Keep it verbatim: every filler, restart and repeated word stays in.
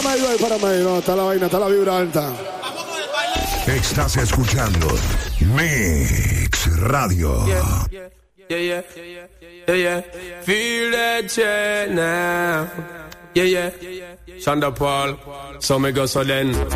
ahí, voy, párame ahí. No, está la vaina, está la vibra alta. Estás escuchando Mix Radio. Yeah, yeah, yeah, yeah, yeah, yeah. Feel that shit now. Yeah, yeah. Shonda Paul, so me go so then.